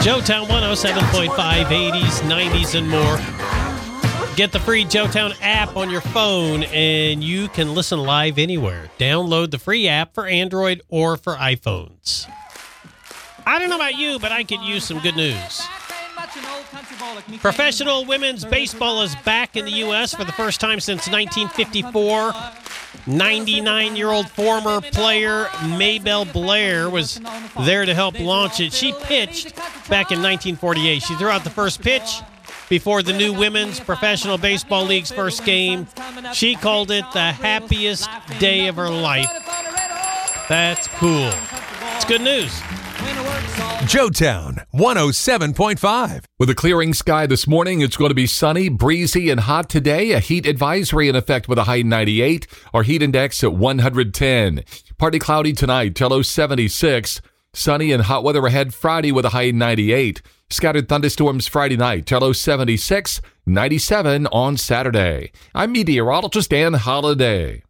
Joetown 107.5, 80s, 90s, and more. Get the free Joetown app on your phone, and you can listen live anywhere. Download the free app for Android or for iPhones. I don't know about you, but I could use some good news. Professional women's baseball is back in the U.S. for the first time since 1954. 99-year-old former player Maybelle Blair was there to help launch it. She pitched back in 1948. She threw out the first pitch before the new Women's Professional Baseball League's first game. She called it the happiest day of her life. That's cool. It's good news. Joetown 107.5. With a clearing sky this morning, it's going to be sunny, breezy, and hot today. A heat advisory in effect with a high 98. Our heat index at 110. Partly cloudy tonight, till low 76. Sunny and hot weather ahead Friday with a high 98. Scattered thunderstorms Friday night, till low 76. 97 on Saturday. I'm meteorologist Dan Holliday.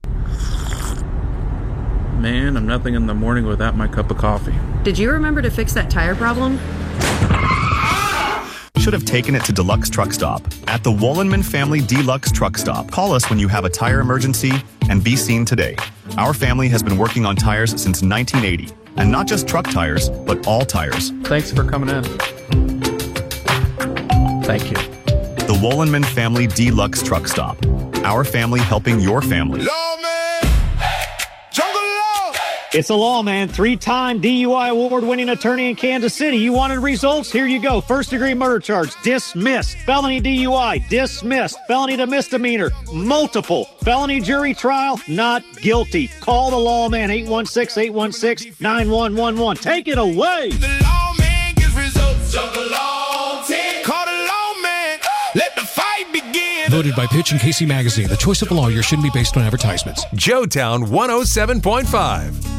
Man, I'm nothing in the morning without my cup of coffee. Did you remember to fix that tire problem? Should have taken it to Deluxe Truck Stop. At the Wollenman Family Deluxe Truck Stop, call us when you have a tire emergency and be seen today. Our family has been working on tires since 1980. And not just truck tires, but all tires. Thanks for coming in. Thank you. The Wollenman Family Deluxe Truck Stop. Our family helping your family. It's a Lawman, 3-time DUI award-winning attorney in Kansas City. You wanted results? Here you go. First-degree murder charge, dismissed. Felony DUI, dismissed. Felony to misdemeanor, multiple. Felony jury trial, not guilty. Call the Lawman, 816-816-9111. Take it away. The Lawman gets results. Jungle Law 10. Call the Lawman. Let the fight begin. Voted by Pitch and Casey Magazine. The choice of a lawyer shouldn't be based on advertisements. Joetown 107.5.